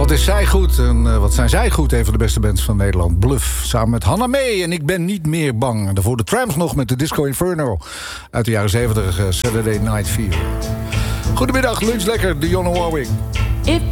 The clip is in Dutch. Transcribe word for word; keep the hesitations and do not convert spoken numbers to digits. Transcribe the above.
Wat is zij goed en uh, wat zijn zij goed? Een van de beste bands van Nederland. Bluff, samen met Hanna May en Ik ben niet meer bang. En daarvoor de Tramps nog met de Disco Inferno uit de jaren zeventig, uh, Saturday Night Fever. Goedemiddag, lunch lekker, Dionne Warwick.